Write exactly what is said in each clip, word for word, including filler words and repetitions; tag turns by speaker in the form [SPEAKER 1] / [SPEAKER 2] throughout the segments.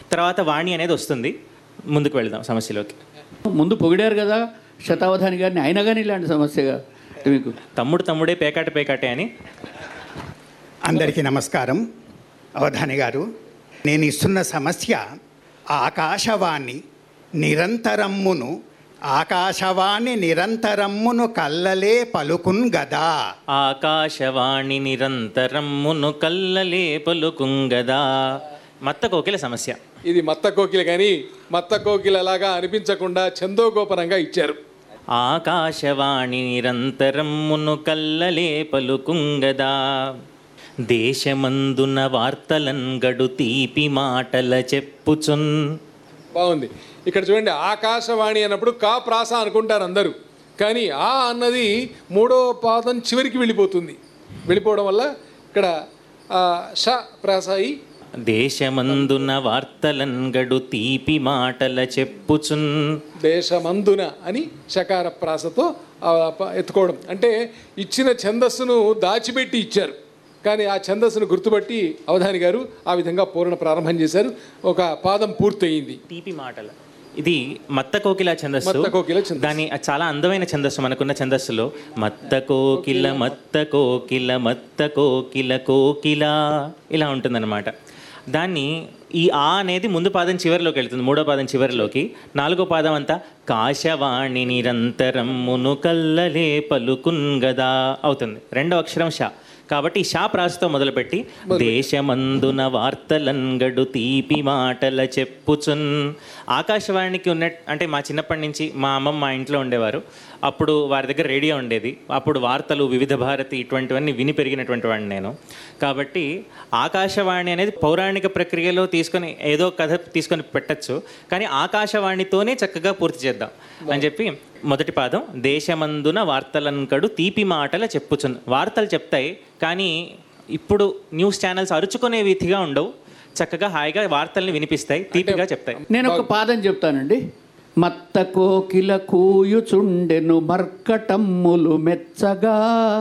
[SPEAKER 1] తర్వాత వాణి అనేది వస్తుంది. ముందుకు వెళదాం సమస్యలోకి.
[SPEAKER 2] ముందు పొగిడారు కదా శతావధాని గారిని, అయినా కానీ ఇలాంటి సమస్యగా మీకు
[SPEAKER 1] తమ్ముడు తమ్ముడే పేకాట పేకాటే అని.
[SPEAKER 3] అందరికీ నమస్కారం. అవధాని గారు, నేను ఇస్తున్న సమస్య ఆకాశవాణి నిరంతరమ్మును ఆకాశవాణి నిరంతరమ్మును కల్లలే పలుకున్ గదా.
[SPEAKER 1] ఆకాశవాణి నిరంతరమ్మును కల్లలే పలుకున్ గదా. మత్త కోకిల సమస్య.
[SPEAKER 4] ఇది మత్త కోకిల కానీ మత్త కోకిలలాగా అనిపించకుండా ఛందోగోపరంగా ఇచ్చారు.
[SPEAKER 1] ఆకాశవాణి నిరంతరమ్మును కల్లలే పలుకుంగదా. దేశమందున వార్తలన్ గడు తీపి మాటల చెప్పుచున్.
[SPEAKER 4] బాగుంది. ఇక్కడ చూడండి, ఆకాశవాణి అన్నప్పుడు కా ప్రాస అనుకుంటారు అందరూ, కానీ ఆ అన్నది మూడో పాదం చివరికి వెళ్ళిపోతుంది. వెళ్ళిపోవడం వల్ల ఇక్కడ ష ప్రాస అయి
[SPEAKER 1] దేశమందున వార్తలన్ గడు తీపి మాటల చెప్పుచున్.
[SPEAKER 4] దేశమందున అని షకార ప్రాసతో ఎత్తుకోవడం అంటే ఇచ్చిన ఛందస్సును దాచిపెట్టి ఇచ్చారు, కానీ ఆ ఛందస్సును గుర్తుపట్టి అవధాని గారు ఆ విధంగా పూరణ ప్రారంభం చేశారు. ఒక పాదం పూర్తయింది.
[SPEAKER 1] తీపి మాటల, ఇది మత్త కోకిల ఛందస్సు.
[SPEAKER 4] మత్త కోకిల ఛందస్సు.
[SPEAKER 1] దాని చాలా అందమైన ఛందస్సు మనకున్న ఛందస్సులో. మత్త కోకిల మత్త కోకిల మత్త కోకిల కోకిల ఇలా ఉంటుందన్నమాట. దాన్ని ఈ ఆ అనేది ముందు పాదం చివరిలోకి వెళ్తుంది, మూడో పాదం చివరిలోకి. నాలుగో పాదం అంతా కాశవాణి నిరంతరమ్మును కల్లలే పలుకున్ గదా అవుతుంది. రెండో అక్షరం షా. కాబట్టి షా ప్రాసతో మొదలుపెట్టి దేశమందున వార్తలంగడు తీపి మాటల చెప్పుచున్. ఆకాశవాణికి ఉన్న అంటే మా చిన్నప్పటి నుంచి మా అమ్మమ్మ మా ఇంట్లో ఉండేవారు. అప్పుడు వారి దగ్గర రేడియో ఉండేది. అప్పుడు వార్తలు, వివిధ భారతి ఇటువంటివన్నీ విని పెరిగినటువంటి వాడిని నేను. కాబట్టి ఆకాశవాణి అనేది పౌరాణిక ప్రక్రియలో తీసుకొని ఏదో కథ తీసుకొని పెట్టచ్చు, కానీ ఆకాశవాణితోనే చక్కగా పూర్తి చేద్దాం అని చెప్పి మొదటి పాదం దేశమందున వార్తలన్కడు తీపి మాటల చెప్పుచున్. వార్తలు చెప్తాయి, కానీ ఇప్పుడు న్యూస్ ఛానల్స్ అరుచుకునే వీధిగా ఉండవు. చక్కగా హాయిగా వార్తల్ని వినిపిస్తాయి, తీపిగా చెప్తాయి.
[SPEAKER 2] నేను ఒక పాదం చెప్తానండి. మత్త కోకిల కూయుచుండెను మర్కటమ్ములు మెచ్చగా.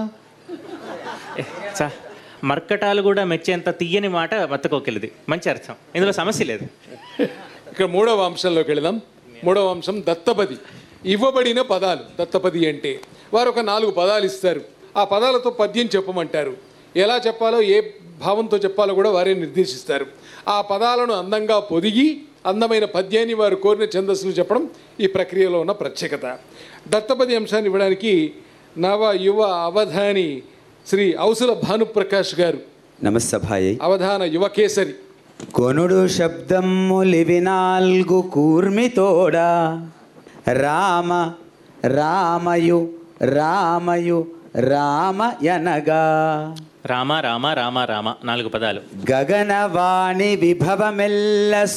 [SPEAKER 1] చా మర్కటాలు కూడా మెచ్చేంత తీయని మాట మత్త కోకిలది. మంచి అర్థం, ఇందులో సమస్య లేదు.
[SPEAKER 4] ఇక్కడ మూడవ అంశంలోకి వెళదాం. మూడవ అంశం దత్తపది. ఇవ్వబడిన పదాలు. దత్తపది అంటే వారు ఒక నాలుగు పదాలు ఇస్తారు, ఆ పదాలతో పద్యం చెప్పమంటారు. ఎలా చెప్పాలో, ఏ భావంతో చెప్పాలో కూడా వారే నిర్దేశిస్తారు. ఆ పదాలను అందంగా పొదిగి అందమైన పద్యాన్ని వారు కోరిన ఛందస్సులు చెప్పడం ఈ ప్రక్రియలో ఉన్న ప్రత్యేకత. దత్తపది అంశాన్ని ఇవ్వడానికి నవ యువ అవధాని శ్రీ ఔసుల భానుప్రకాష్ గారు.
[SPEAKER 5] నమస్సభాయై.
[SPEAKER 4] అవధాన యువకేసరి.
[SPEAKER 5] కొనుడు శబ్దములివి నాల్గు కూర్మితోడా రామ రామయు రామయు రామయనగా.
[SPEAKER 1] రామ రామ రామ రామ నాలుగు పదాలు.
[SPEAKER 5] గగనవాణి విభవమెల్ల